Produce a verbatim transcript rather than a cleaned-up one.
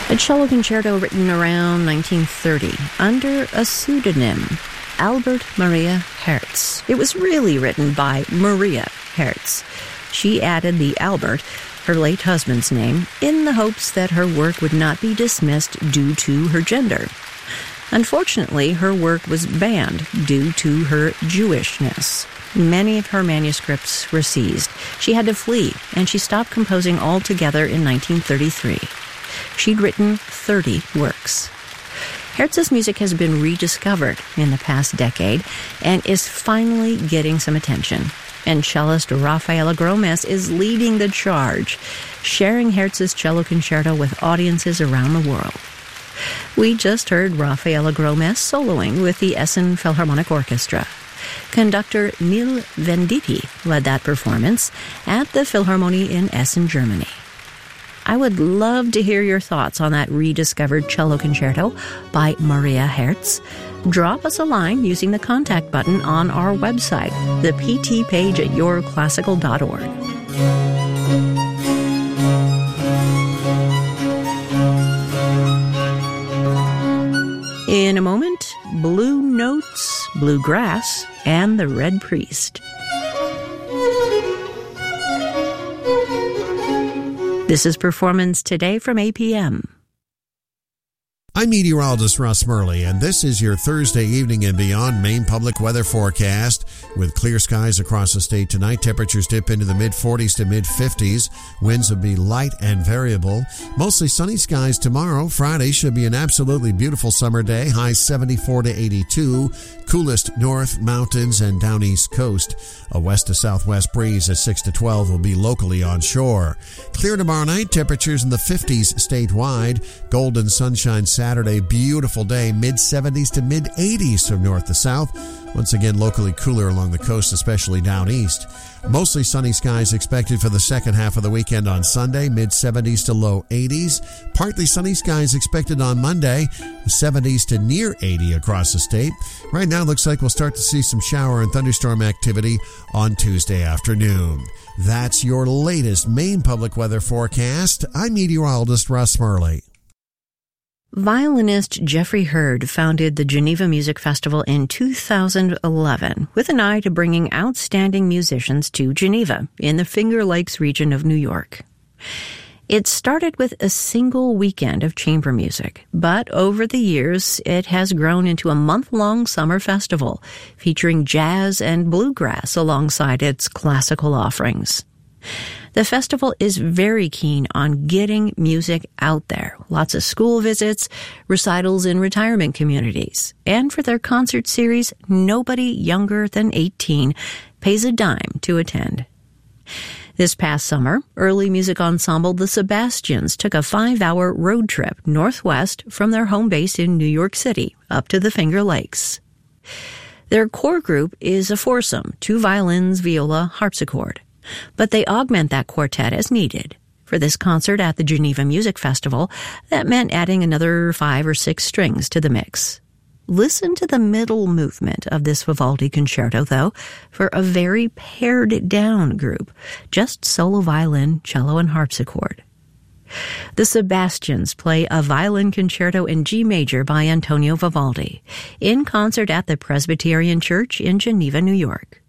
A cello concerto written around nineteen thirty under a pseudonym, Albert Maria Herz. It was really written by Maria Herz. She added the Albert, her late husband's name, in the hopes that her work would not be dismissed due to her gender. Unfortunately, her work was banned due to her Jewishness. Many of her manuscripts were seized. She had to flee, and she stopped composing altogether in nineteen thirty-three. She'd written thirty works. Hertz's music has been rediscovered in the past decade and is finally getting some attention. And cellist Rafaela Gromes is leading the charge, sharing Hertz's cello concerto with audiences around the world. We just heard Rafaela Gromes soloing with the Essen Philharmonic Orchestra. Conductor Neil Venditti led that performance at the Philharmonie in Essen, Germany. I would love to hear your thoughts on that rediscovered cello concerto by Maria Herz. Drop us a line using the contact button on our website, the P T page at your classical dot org. In a moment, Blue Notes, Bluegrass, and the Red Priest. This is Performance Today from A P M. I'm meteorologist Russ Murley, and this is your Thursday evening and beyond Maine public weather forecast. With clear skies across the state tonight, temperatures dip into the mid-forties to mid-fifties. Winds will be light and variable. Mostly sunny skies tomorrow. Friday should be an absolutely beautiful summer day. Highs seventy-four to eighty-two. Coolest north, mountains, and down east coast. A west to southwest breeze at six to twelve will be locally onshore. Clear tomorrow night. Temperatures in the fifties statewide. Golden sunshine Saturday, beautiful day, mid-seventies to mid-eighties from north to south. Once again, locally cooler along the coast, especially down east. Mostly sunny skies expected for the second half of the weekend on Sunday, mid-seventies to low eighties. Partly sunny skies expected on Monday, seventies to near eighty across the state. Right now, it looks like we'll start to see some shower and thunderstorm activity on Tuesday afternoon. That's your latest Maine public weather forecast. I'm meteorologist Russ Murley. Violinist Jeffrey Hurd founded the Geneva Music Festival in two thousand eleven with an eye to bringing outstanding musicians to Geneva in the Finger Lakes region of New York. It started with a single weekend of chamber music, but over the years it has grown into a month-long summer festival featuring jazz and bluegrass alongside its classical offerings. The festival is very keen on getting music out there. Lots of school visits, recitals in retirement communities. And for their concert series, nobody younger than eighteen pays a dime to attend. This past summer, early music ensemble The Sebastians took a five-hour road trip northwest from their home base in New York City up to the Finger Lakes. Their core group is a foursome, two violins, viola, harpsichord. But they augment that quartet as needed. For this concert at the Geneva Music Festival, that meant adding another five or six strings to the mix. Listen to the middle movement of this Vivaldi concerto, though, for a very pared-down group, just solo violin, cello, and harpsichord. The Sebastians play a violin concerto in G major by Antonio Vivaldi, in concert at the Presbyterian Church in Geneva, New York.